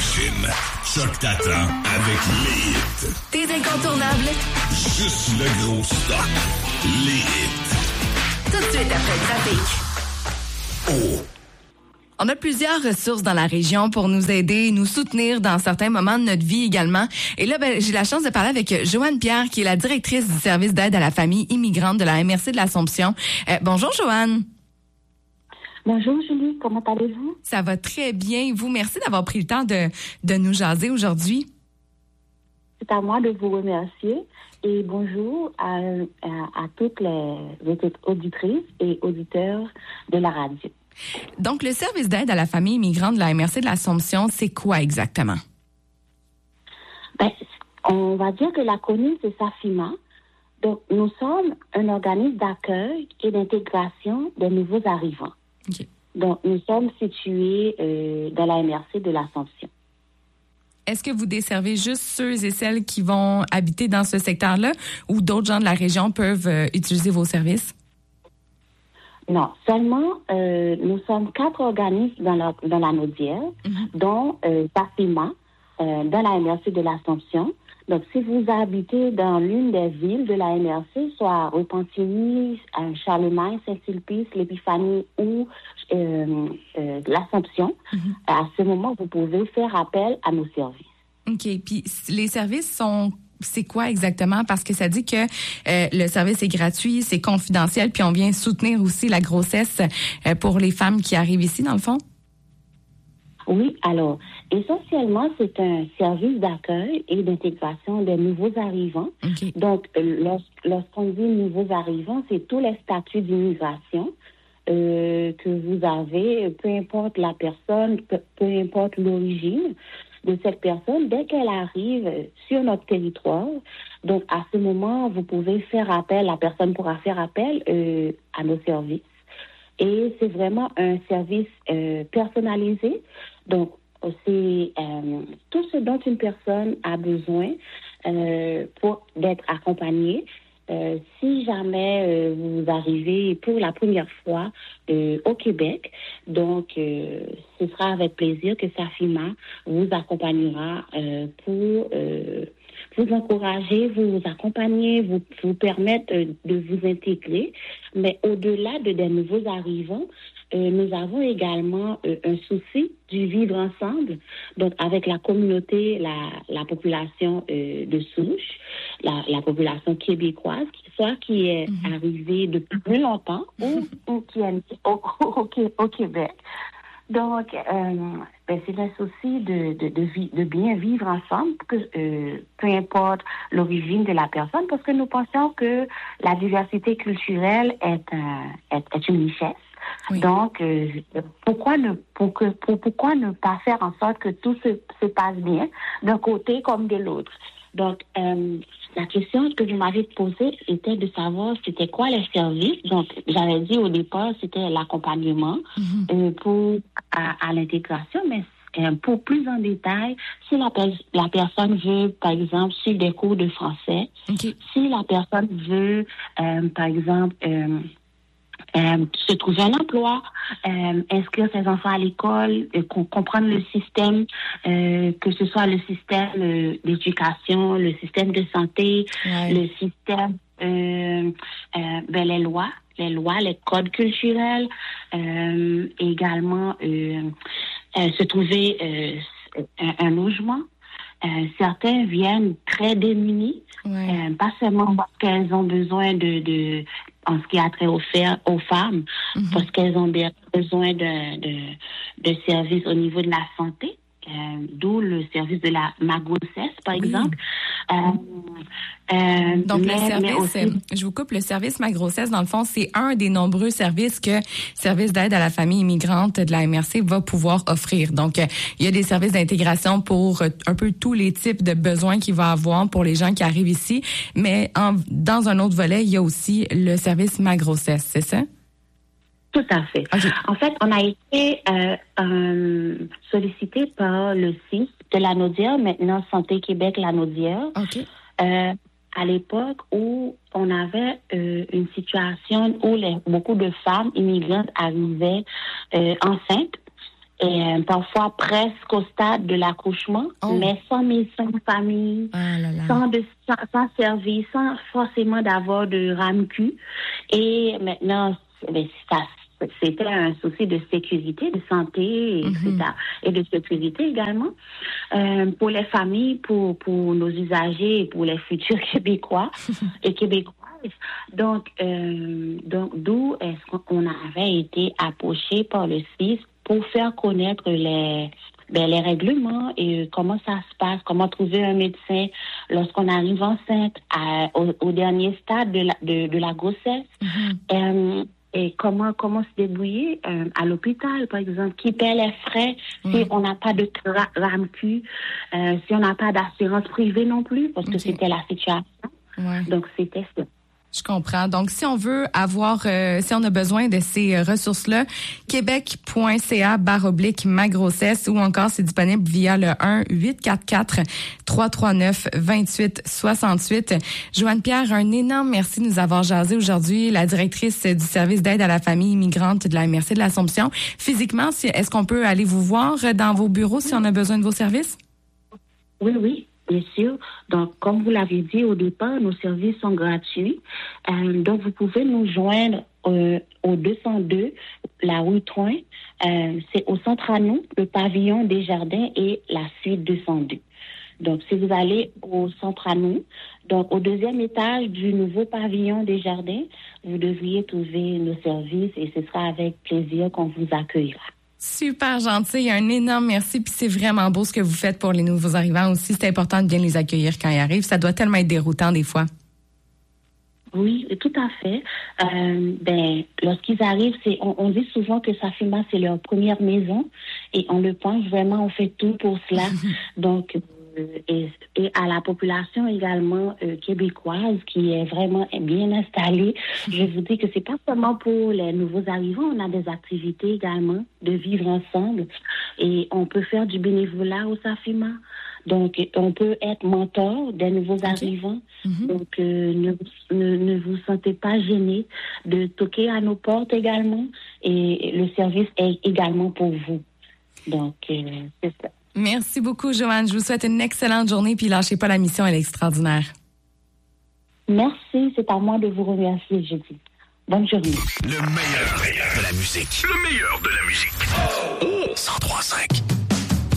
machine. Choc t'attend avec les hits. Tes incontournables. Juste le gros stock. Les hits. Tout de suite après le trafic. Oh. On a plusieurs ressources dans la région pour nous aider, nous soutenir dans certains moments de notre vie également. Et là, j'ai la chance de parler avec Joanne Pierre, qui est la directrice du service d'aide à la famille immigrante de la MRC de l'Assomption. Bonjour, Joanne. Bonjour, Julie. Comment allez-vous? Ça va très bien. Vous, merci d'avoir pris le temps de nous jaser aujourd'hui. C'est à moi de vous remercier. Et bonjour à toutes les auditrices et auditeurs de la radio. Donc, le service d'aide à la famille immigrante de la MRC de l'Assomption, c'est quoi exactement? On va dire que l'acronyme, c'est SAFIMA. Donc, nous sommes un organisme d'accueil et d'intégration des nouveaux arrivants. Okay. Donc, nous sommes situés dans la MRC de l'Assomption. Est-ce que vous desservez juste ceux et celles qui vont habiter dans ce secteur-là ou d'autres gens de la région peuvent utiliser vos services? Non, seulement nous sommes 4 organismes dans la Naudière, dont SAFIMA, dans la MRC de l'Assomption. Donc, si vous habitez dans l'une des villes de la MRC, soit Repentigny, Charlemagne, Saint-Sulpice, l'Épiphanie ou l'Assomption, à ce moment, vous pouvez faire appel à nos services. OK. Puis, les services c'est quoi exactement? Parce que ça dit que le service est gratuit, c'est confidentiel, puis on vient soutenir aussi la grossesse pour les femmes qui arrivent ici, dans le fond? Oui, alors, essentiellement, c'est un service d'accueil et d'intégration des nouveaux arrivants. Okay. Donc, lorsqu'on dit nouveaux arrivants, c'est tous les statuts d'immigration que vous avez, peu importe la personne, peu importe l'origine de cette personne, dès qu'elle arrive sur notre territoire. Donc, à ce moment, vous pouvez faire appel, la personne pourra faire appel à nos services. Et c'est vraiment un service personnalisé. Donc, c'est tout ce dont une personne a besoin pour d'être accompagnée. Si jamais vous arrivez pour la première fois au Québec, donc ce sera avec plaisir que SAFIMA vous accompagnera pour vous encourager, vous accompagner, vous permettre de vous intégrer. Mais au-delà des nouveaux arrivants, nous avons également un souci du vivre ensemble, donc avec la communauté, la population de souche, la population québécoise, soit qui est arrivée depuis plus longtemps ou qui est au Québec. Donc, c'est un souci de bien vivre ensemble, peu importe l'origine de la personne, parce que nous pensons que la diversité culturelle est une richesse. Oui. Donc, pourquoi ne pas faire en sorte que tout se passe bien d'un côté comme de l'autre? Donc, la question que vous m'avez posée était de savoir c'était quoi les services. Donc, j'avais dit au départ, c'était l'accompagnement à l'intégration, mais pour plus en détail, si la personne veut, par exemple, suivre des cours de français, si la personne veut, par exemple, se trouver un emploi, inscrire ses enfants à l'école, comprendre le système, que ce soit le système d'éducation, le système de santé, le système, les lois, les codes culturels, également se trouver un logement. Certains viennent très démunis, pas seulement parce qu'elles ont besoin en ce qui a trait aux femmes, parce qu'elles ont besoin de services au niveau de la santé, d'où le service de ma grossesse, par exemple. Donc, le service, je vous coupe, le service Ma Grossesse, dans le fond, c'est un des nombreux services que Service d'aide à la famille immigrante de la MRC va pouvoir offrir. Donc, il y a des services d'intégration pour un peu tous les types de besoins qu'il va avoir pour les gens qui arrivent ici. Mais dans un autre volet, il y a aussi le service Ma Grossesse, c'est ça? Tout à fait. Okay. En fait, on a été sollicité par le site de la Naudière, maintenant Santé Québec la Naudière. Okay. À l'époque où on avait une situation où beaucoup de femmes immigrantes arrivaient enceintes et parfois presque au stade de l'accouchement, mais sans médecin de famille, sans service, sans forcément d'avoir de RAMQ. Et maintenant, c'était un souci de sécurité, de santé, etc. Et de sécurité également pour les familles, pour nos usagers et pour les futurs Québécois et Québécoises. Donc, d'où est-ce qu'on avait été approché par le CIS pour faire connaître les règlements et comment ça se passe, comment trouver un médecin lorsqu'on arrive enceinte au dernier stade de la grossesse. Et comment se débrouiller à l'hôpital, par exemple, qui paie les frais si on n'a pas de RAMQ, si on n'a pas d'assurance privée non plus, parce que c'était la situation. Donc, c'était ça. Je comprends. Donc, si on veut avoir, si on a besoin de ces ressources-là, québec.ca/ma-grossesse ou encore c'est disponible via le 1-844-339-2868. Joanne Pierre, un énorme merci de nous avoir jasé aujourd'hui, la directrice du service d'aide à la famille immigrante de la MRC de l'Assomption. Physiquement, est-ce qu'on peut aller vous voir dans vos bureaux si on a besoin de vos services? Oui. Bien sûr. Donc, comme vous l'avez dit au départ, nos services sont gratuits. Donc, vous pouvez nous joindre au 202, la rue Troin. C'est au centre à nous, le pavillon Desjardins et la suite 202. Donc, si vous allez au centre à nous, donc au deuxième étage du nouveau pavillon Desjardins, vous devriez trouver nos services et ce sera avec plaisir qu'on vous accueillera. Super gentil, un énorme merci. Puis c'est vraiment beau ce que vous faites pour les nouveaux arrivants aussi. C'est important de bien les accueillir quand ils arrivent. Ça doit tellement être déroutant des fois. Oui, tout à fait. Lorsqu'ils arrivent, on dit souvent que Safima, c'est leur première maison et on le pense vraiment, on fait tout pour cela. Donc, et à la population également québécoise qui est vraiment bien installée, je vous dis que c'est pas seulement pour les nouveaux arrivants, on a des activités également de vivre ensemble et on peut faire du bénévolat au Safima. Donc, on peut être mentor des nouveaux arrivants. Donc, ne vous sentez pas gênés de toquer à nos portes également et le service est également pour vous. Donc, c'est ça. Merci beaucoup, Joanne. Je vous souhaite une excellente journée puis lâchez pas la mission, elle est extraordinaire. Merci, c'est à moi de vous remercier, je dis. Bonne journée. Le meilleur de la musique. Le meilleur de la musique. 103.5